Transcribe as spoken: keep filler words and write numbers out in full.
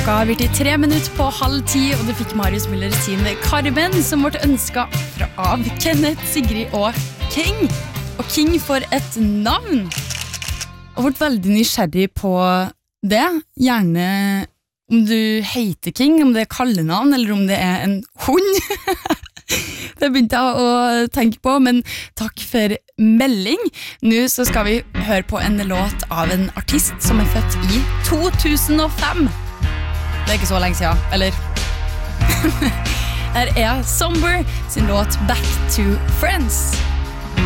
Klokka har blitt i tre minutter på halv ti, og du fikk Marius Müller sin Carmen, som ble ønsket fra av Kenneth, Sigrid og King. Og King for et navn. Og ble veldig nysgjerrig på det. Gjerne om du heter King, om det er kallenavn, eller om det er en hund. Det begynte jeg å tenke på, men takk for melding. Nå så skal vi høre på en låt av en artist som er født i to tusen og fem. Det er ikke så lenge siden, eller? Her er Somber sin låt Back to Friends.